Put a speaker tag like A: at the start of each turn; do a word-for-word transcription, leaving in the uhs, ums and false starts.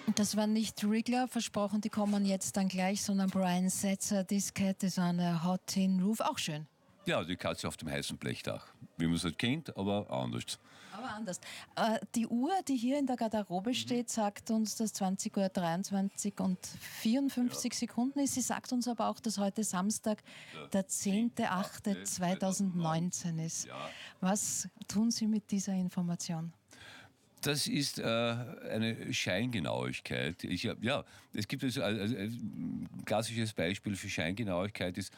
A: Das war nicht Wriggler, versprochen, die kommen jetzt dann gleich, sondern Brian Setzer, This Cat is on a Hot Tin Roof, auch schön.
B: Ja, die Katze auf dem heißen Blechdach. Wie man es halt kennt, aber anders.
A: Aber anders. Äh, die Uhr, die hier in der Garderobe steht, sagt uns, dass zwanzig Uhr dreiundzwanzig und vierundfünfzig ja. Sekunden ist. Sie sagt uns aber auch, dass heute Samstag, der zehnter achter zweitausendneunzehn ist. Ja. Was tun Sie mit dieser Information?
B: Das ist äh, eine Scheingenauigkeit. Ich, ja, es gibt also, also ein klassisches Beispiel für Scheingenauigkeit ist,